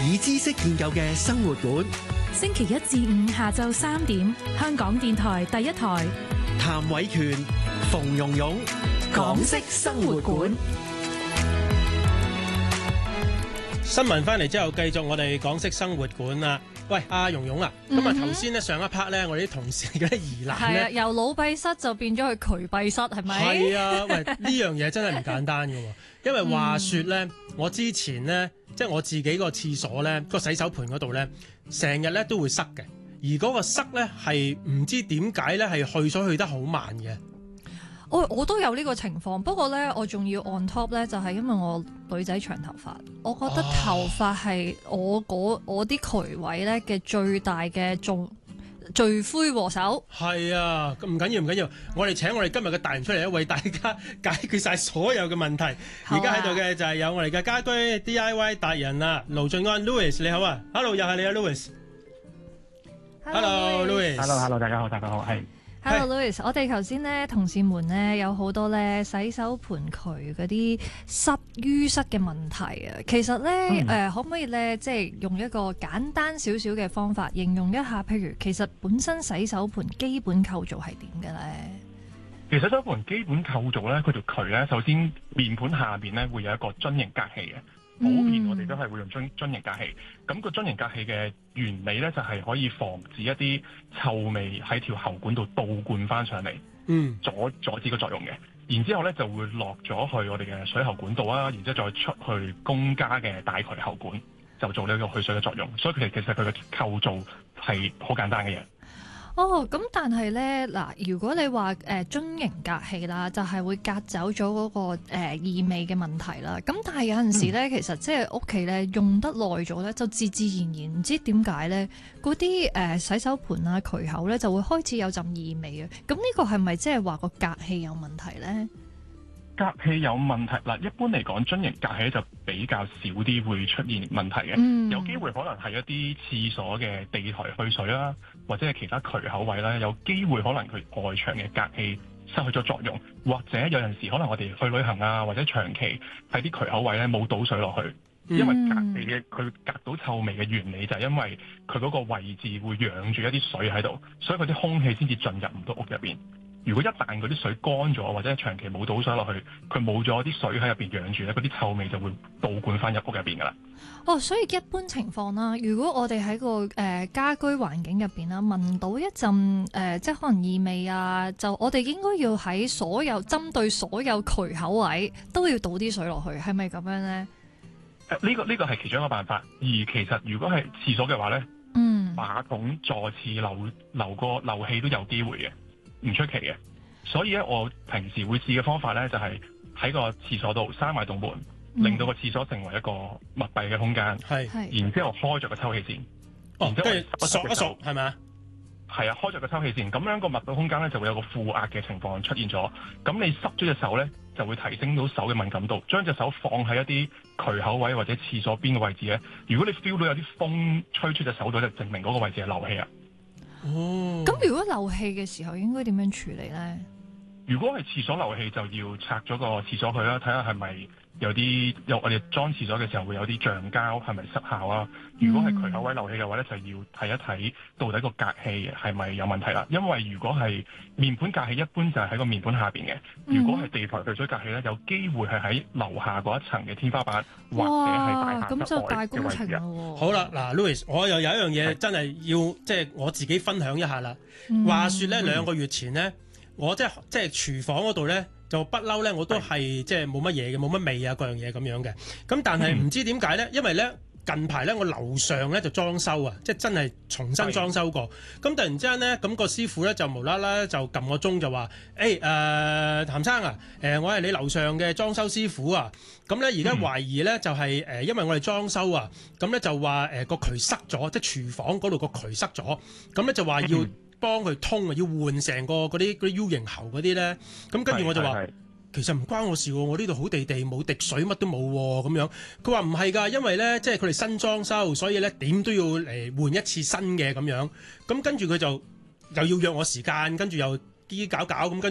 以知識建構嘅生活館， 星期一至五下晝3點，香港電台第一台。 譚偉權、馮蓉蓉，港式生活館。 新聞翻嚟之後，繼續我哋港式生活館啦。喂，阿蓉蓉啊，咁啊頭先咧上一 part 咧，我哋啲同事嗰啲疑難咧， 由腦閉塞就變咗去渠閉塞，係咪？ 係啊，喂，呢樣嘢真係唔簡單嘅喎。因為話說咧，我之前咧，即係我自己個廁所咧，個洗手盆嗰度咧，成日咧都會塞嘅，而嗰個塞咧係唔知點解咧係去水去得好慢嘅。 我都有呢個情況，不過咧我仲要 on top 咧，就係因為我女仔長頭髮，我覺得頭髮係我啲渠位咧嘅最大嘅罪魁禍首。係啊，咁唔緊要，我哋請我哋今日嘅達人出嚟咧，為大家解決晒所有嘅問題。而家喺度嘅就係有我哋嘅家居 DIY 達人啊，盧俊安 Louis 你好啊 ，Hello 又係你啊 Louis。Hello Louis。Hello 大家好，係。 Hello Louis，我哋頭先咧同事們咧有好多咧洗手盆渠嗰啲淤塞嘅問題啊，其實咧可唔可以咧即係用一個簡單少少嘅方法形容一下？譬如其實本身洗手盆基本構造係點嘅咧？ 其實洗手盆基本構造咧，佢條渠咧，首先面盤下邊咧會有一個樽形隔氣嘅。普遍我哋都係會用樽形隔氣，咁個樽形隔氣嘅原理咧就係可以防止一啲臭味喺條喉管度倒灌翻上嚟，阻止個作用嘅。然之後咧就會落咗去我哋嘅水喉管道啊，然之後再出去公家嘅大渠喉管，就做呢個去水嘅作用。所以其實佢嘅構造係好簡單嘅嘢。 咁但係咧嗱，如果你話樽形隔氣啦，就係會隔走咗嗰個異味嘅問題啦。咁但係有陣時咧，其實即係屋企咧用得耐咗咧，就自然唔知點解咧，嗰啲洗手盆啊渠口咧就會開始有陣異味啊。咁呢個係咪即係話個隔氣有問題咧？ 隔氣有問題嗱，一般嚟講樽形隔氣就比較少啲會出現問題嘅，有機會可能係一啲廁所嘅地台去水啦，或者係其他渠口位啦，有機會可能佢外牆嘅隔氣失去咗作用，或者有陣時可能我哋去旅行啊，或者長期喺啲渠口位咧冇倒水落去，因為隔氣嘅佢隔到臭味嘅原理就係因為佢嗰個位置會養住一啲水喺度，所以佢啲空氣先至進入唔到屋入邊。如果一旦嗰啲水乾咗，或者長期冇倒水落去，佢冇咗啲水喺入邊養住咧，嗰啲臭味就會倒灌翻入屋入邊噶啦。 所以一般情況啦，如果我哋喺個家居環境入邊啦，聞到一陣即係可能異味啊，就我哋應該要喺針對所有渠口位都要倒啲水落去，係咪咁樣咧？呢個係其中一個辦法。而其實如果係廁所嘅話咧，馬桶座廁流個漏氣都有機會嘅。唔出奇嘅，所以咧，我平時會試嘅方法咧，就係喺個廁所度閂埋棟門，令到個廁所成為一個密閉嘅空間。然之後開着個抽氣扇，然之後索一索，係咪啊？係啊，開着個抽氣扇，咁樣個密閉空間咧就會有個負壓嘅情況出現咗。咁你濕咗隻手咧，就會提升到手嘅敏感度。將隻手放喺一啲渠口位或者廁所邊嘅位置咧，如果你 feel 到有啲風吹出隻手度，就證明嗰個位置係漏氣啊。 咁如果漏氣嘅時候應該點樣處理呢？ 如果係廁所漏氣，就要拆咗個廁所佢啦，睇下係咪我哋裝廁所嘅時候會有啲橡膠係咪失效啊？如果係渠口位漏氣嘅話咧，就要睇一睇到底個隔氣係咪有問題啦。因為如果係面盤隔氣，一般就係喺個面盤下邊嘅；如果係地台去水隔氣咧，有機會係喺樓下嗰一層嘅天花板或者係大廈室外嘅位置啊。 好啦，嗱 Louis， 我又有一樣嘢真係要即係我自己分享一下啦。話說咧，2個月前咧，我即係廚房嗰度咧。就不嬲咧，我都係即係冇乜嘢嘅，冇乜味啊，各樣嘢咁樣嘅。咁但係唔知點解咧？因為咧近排咧我樓上咧就裝修啊，即係真係重新裝修過。咁突然之間咧，咁個師傅咧就無啦啦就撳個鐘就話：譚生啊，我係你樓上嘅裝修師傅啊。咁咧而家懷疑咧就係因為我哋裝修啊，咁咧就話個渠塞咗，即係廚房嗰度個渠塞咗。咁咧就話要幫佢通啊，要換成個嗰啲 U 型喉嗰啲咧，咁跟住我就話其實唔關我事喎，我呢度好地地冇滴水，乜都冇喎咁樣。佢話唔係㗎，因為咧即係佢哋新裝修，所以咧點都要嚟換一次新嘅咁樣。咁跟住佢就又要約我時間，跟住又啲搞咁跟。